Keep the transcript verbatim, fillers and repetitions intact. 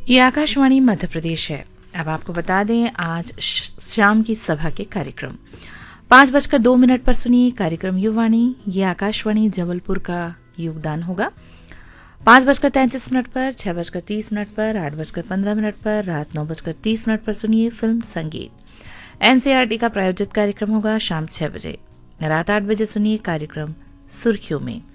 ये आकाशवाणी मध्य प्रदेश है। अब आपको बता दें आज शाम की सभा के कार्यक्रम। पाँच बजकर दो मिनट पर सुनिए कार्यक्रम युवाणी। ये आकाशवाणी जबलपुर का योगदान होगा। पाँच बजकर तैंतीस मिनट पर, छह बजकर तीस मिनट पर, आठ बजकर पंद्रह मिनट पर, रात नौ बजकर तीस मिनट पर सुनिए फिल्म संगीत। एनसीईआरटी का प्रायोजित कार्यक्रम होगा शाम छह बजे। रात आठ बजे सुनिए कार्यक्रम सुर्खियों में।